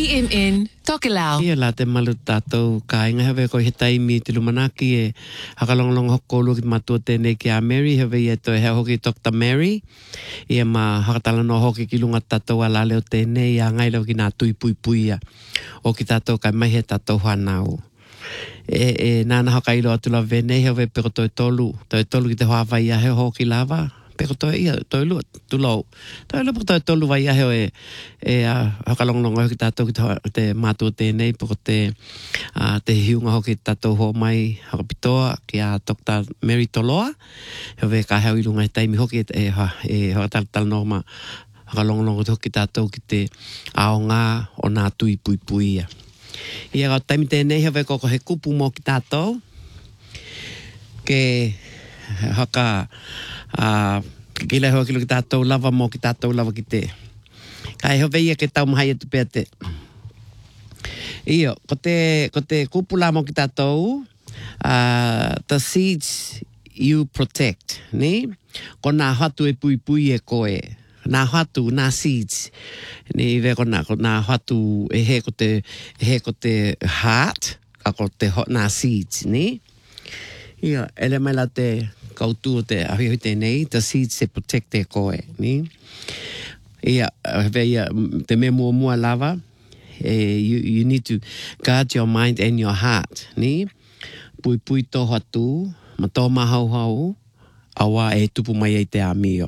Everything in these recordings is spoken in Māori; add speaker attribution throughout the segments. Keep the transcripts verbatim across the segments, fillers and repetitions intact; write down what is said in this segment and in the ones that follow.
Speaker 1: M N, Tokelau.
Speaker 2: Ia la te malu tātou ka inga hewe ko he taimi te lumanaki e hakalonglong hokolu ki matua tēnei ki a Mary, hewe i e toi hea hoki Doctor Mary. Ia ma hakatala no hoki ki lunga tātou ala leo tēnei a ngai leo ki nā tui pui pui a o ki tātou kai mai he tātou whanau. E, e nāna haka ilo atu la venei hewe peko toi tolu, toi tolu ki te Hawaii a he hoki lava. Peko toi ia, toi lua, tu lau. Toi lua peko toi tolu vai a heo e, e a hakalonglongo hoki tātou ki te, te mātua tēnei, peko te, a, te hiunga hoki tātou ho mai hakapitoa ki a Doctor Mary Toloa. Hewe ka heo ilunga he taimi hoki e, e, e hakataltal norma hakalonglongo hoki tātou ki te aonga o nā tui pui pui ia. Ia ka taimi tēnei hewe koko he kupu mō ki tātou. Ke haka a uh, kila ho kilo ki tātou lava mo ki tātou lava ki te. Kai hewe ia ke tau mahai atu pēr te. Iyo, ko te, ko te kupula mo ki tātou, uh, the seeds you protect, ni? Ko nā hatu e pui pui e koe. Nā hatu, nā seeds. Ni ve ko nā, ko nā hatu e he ko te, he ko te heart, ka ko te nā seeds, ni? Iyo, ele mai la te kautu te ahi te nei, the seeds se protect te koe, ni? Ia, ia, te me mua mua lava, eh, you, you need to guard your mind and your heart, ni? Pui pui tō hatu, ma tō mahau hau, awa e tupu mai e te amio.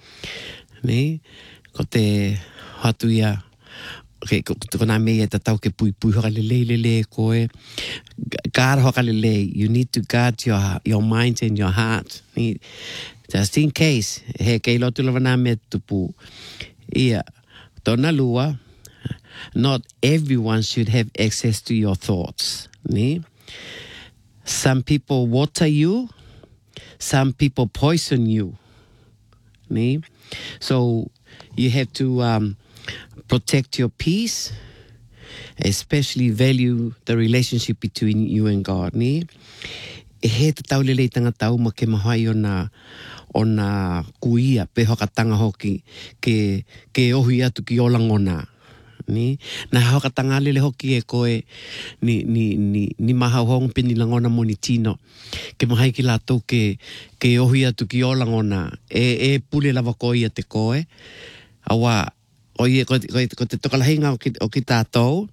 Speaker 2: Ni? Ko te hatu ia, okay, ko nā mea e tatau ke pui pui hoka lelei lelei koe. Guard hoka lelei. You need to guard your, your mind and your heart. Ni, just in case, he kei lotu lava nā mea tupu. Ia, tōna lua, not everyone should have access to your thoughts. Ni? Some people water you, some people poison you. Ni? So, you have to um, protect your peace, especially value the relationship between you and God, ni? E he te tau lelei tanga tau ma ke mahai o nā, o nā kuia pe hoka tanga hoki ke, ke ohi atu ki olangona, ni? Nā hoka tanga lele hoki e koe ni, ni, ni, ni mahau hong pini langona moni tino. Ke mahai ki lātou ke, ke ohi atu ki olangona. E, e pule lava koe ia te koe. Awa, o ie, ko, ko, ko te tokalahinga o ki, o ki tātou,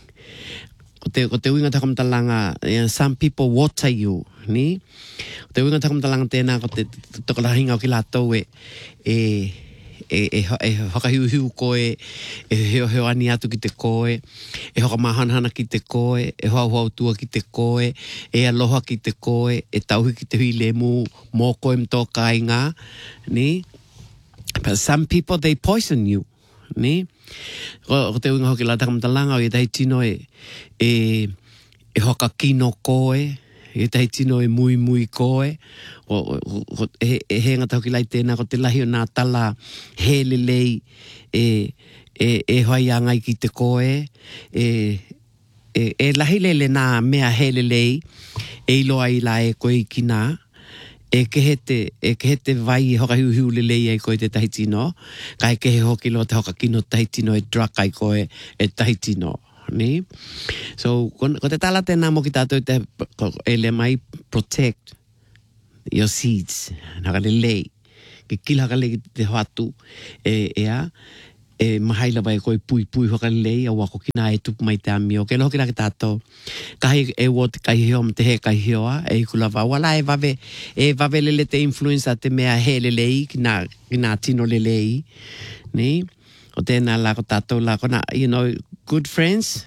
Speaker 2: ko te, ko te uinga takamtalanga, yeah, some people water you, ni? Ko te uinga takamtalanga tēnā, ko te tokalahinga o ki lātou e, e, e, e, e hakahiu hiu koe, e heo heo ani atu ki te koe, e hoka mahanahana ki te koe, e hoa hoa tua ki te koe, e aloha ki te koe, e tauhi ki te hui lemu, mō koe mtō kāinga, ni? But some people, they poison you. Ni? Ko, ko te unga hoki la takamtalanga o i tahi tino e, e, e hoka kino koe, e tahi tino e mui mui koe, o, o, o, e, e he ngata hoki lai tēnā, ko te lahi o nā tala he lelei e, e, e hoai angai ki te koe, e, e, e lahi lele nā mea he lelei, e iloa i la e koe i ki nā, e kehe te, e kehe te vai hoka hiu hiu lelei ai koe te tahitino, ka e kehe hoki lo te hoka kino tahitino e drug ai koe e tahitino, ni? So, ko, ko te tala tēnā mo ki tātou te, e le mai protect your seeds, haka lelei, ke kila haka lei te hoatu, e, e a, e mahaila vai koe pui pui hoka lei a wako kina e tupu mai te amio. Ke loho kina ki tātou. Kahi e wo te kahi heo me te he kahi heoa, e iku lava. Wala e vave, e vave lele te influenza te mea he lelei, kina, kina tino lelei. Ni? O tēnā la ko tātou la ko na, you know, good friends.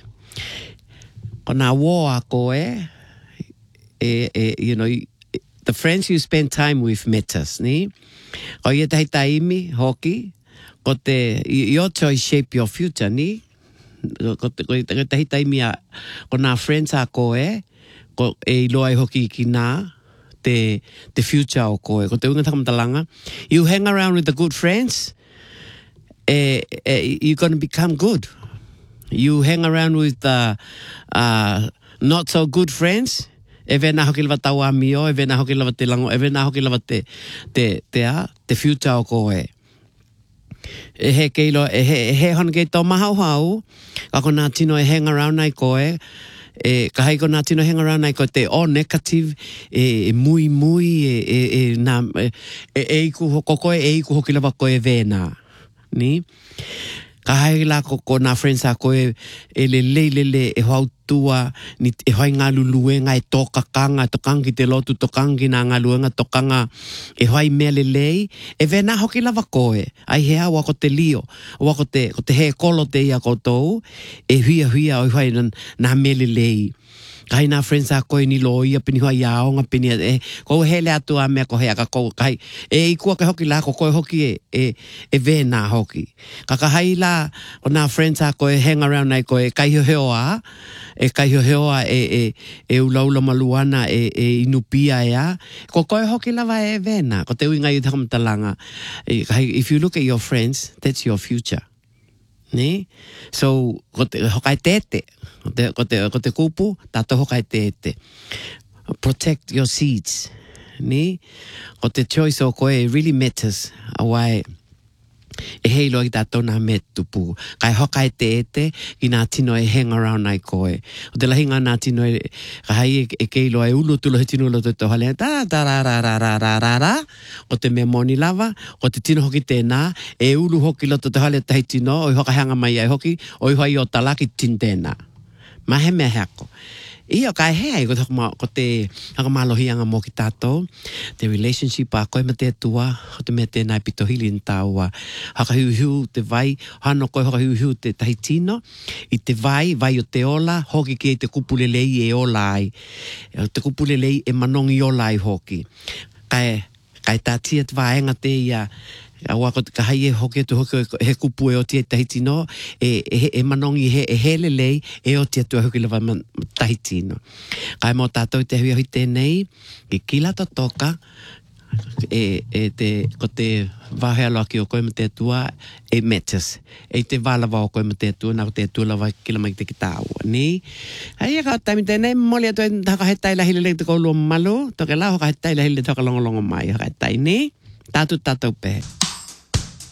Speaker 2: Ko nā woa koe, e, e, you know, the friends you spend time with matters, ni? O ia tahi taimi, hoki, ko te, your choice shape your future, ni? Ko te, ko te tahi taimi a, ko nā friends a koe, ko e loa i hoki ki nā, te, te future o koe. Ko te unga takamtalanga. You hang around with the good friends, eh, eh, you're going to become good. You hang around with the uh, not so good friends, e vena hoki lava tau amio, e vena hoki lava te lango, e vena hoki lava te, te, te a, te future o koe. E he keilo, e he, he hon kei tō mahau hau, kako nā tino e hang around nai koe, e ka hei ko nā tino hang around nai koe te o negative, e, e mui mui, e, e, e, nā, e, e, e iku hoko koe, e iku hoki lawa koe vēnā, ni? Ka hei la ko nā friends a koe, e le le le le, e hau tua, ni e hoi ngā luluenga, e tōka kanga, e tokangi te lotu, tokangi nā ngā luenga, tokanga, e hoi mea le lei, e vena hoki lava koe, ai hea wako te lio, wako te, ko te he kolo te ia koutou, e huia huia oi hoi nā mea le lei. Kai nā friends a koe ni lo ia pini hoi aonga pini e kou hele atu a mea ko hea ka kou kai e ikua ke hoki la ko koe hoki e e, e vena hoki ka ka hai la o nā friends a koe hang around nai koe kai ho heo a e kai ho heo a e e e ulaula maluana e e inupia e a ko koe hoki lava e vena ko te uinga i takamatalanga e, if you look at your friends that's your future. Ne? So, ko te hokai tete, ko te, ko te, ko te kupu, tato hokai tete. Protect your seeds. Ne? Ko te choice o koe really matters. Awai, e hei loa ki tato nā me tupu. Kai hokai tete, ki nā tino e hang around nai koe. O te lahinga nā tino e, ka hai e, e kei loa e ulu tulo he tino lo te tohale, ta ta ra ra ra ra ra ra ra, o te me moni lava, o te tino hoki tēnā, e ulu hoki lo te tohale tahi tino, o i hoka hanga mai ai hoki, o i hoi o talaki tin tēnā. Mahe mea hako. Ia kai hea, ko te, ko te hakamalohianga mō ki tātou, te relationship a koe ma te atua, ko te mea tēnā pito hili ni tāua, haka hiu hiu te vai, hano koe haka hiu hiu te tahi tino, i te vai, vai o te ola, hoki ki te kupulelei e ola ai, te kupulelei e manongi ola ai hoki. Kai, kai tā tia te vaenga te ia, awa ko ka hai e hoki tu hoki he kupu e o tia tahi tino e, e, e manongi he, e hele lei e o tia tu hoki lewa tahi tino. Kai mō tātou te hui ahi tēnei ki kila to toka e, e te, ko te wahea loa ki o koe ma te atua e matters. E te wālawa o koe ma te atua nā ko te atua lawa kila mai te ki tāua. Ni? Hai e ka taimi tēnei moli atua e haka he taila hile le te koulua malu toke la hoka he taila hile te haka longo longo mai haka he tai ni? Tātou tātou pehe.